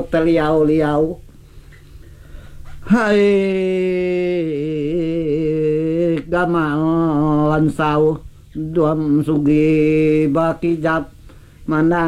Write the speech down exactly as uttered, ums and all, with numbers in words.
teliau-liau. Hai gamalan sau duam sugi baki jap manang